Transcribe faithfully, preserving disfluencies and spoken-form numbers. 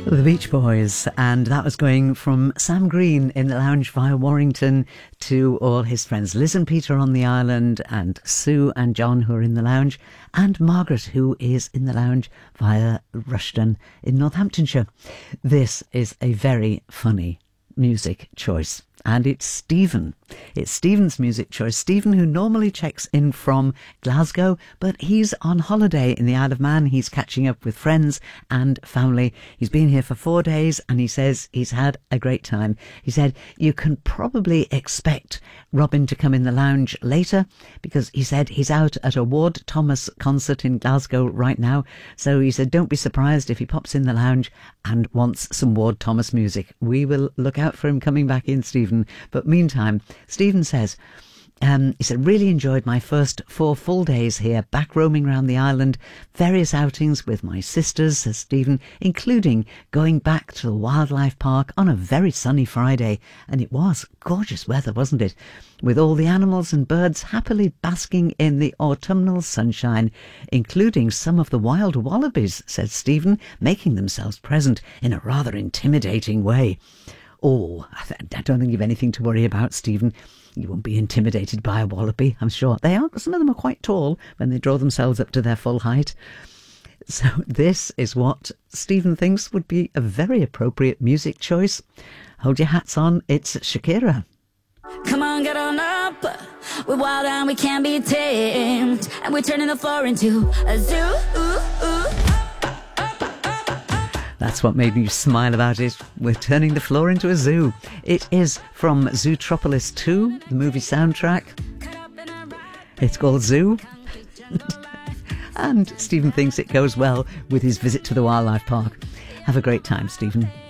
The Beach Boys, and that was going from Sam Green in the lounge via Warrington to all his friends Liz and Peter on the island, and Sue and John who are in the lounge, and Margaret who is in the lounge via Rushden in Northamptonshire. This is a very funny music choice, and it's Stephen. It's Stephen's music choice. Stephen, who normally checks in from Glasgow, but he's on holiday in the Isle of Man. He's catching up with friends and family. He's been here for four days and he says he's had a great time. He said you can probably expect Robin to come in the lounge later, because he said he's out at a Ward Thomas concert in Glasgow right now. So he said don't be surprised if he pops in the lounge and wants some Ward Thomas music. We will look out for him coming back in, Stephen. But meantime, Stephen says, um, he said, really enjoyed my first four full days here, back roaming around the island, various outings with my sisters, says Stephen, including going back to the wildlife park on a very sunny Friday. And it was gorgeous weather, wasn't it? With all the animals and birds happily basking in the autumnal sunshine, including some of the wild wallabies, said Stephen, making themselves present in a rather intimidating way. Oh, I, th- I don't think you've anything to worry about, Stephen. You won't be intimidated by a wallaby, I'm sure. They are. Some of them are quite tall when they draw themselves up to their full height. So this is what Stephen thinks would be a very appropriate music choice. Hold your hats on. It's Shakira. Come on, get on up. We're wild and we can't be tamed, and we're turning the floor into a zoo. Ooh, ooh. That's what made me smile about it. We're turning the floor into a zoo. It is from Zootropolis two, the movie soundtrack. It's called Zoo. And Stephen thinks it goes well with his visit to the wildlife park. Have a great time, Stephen.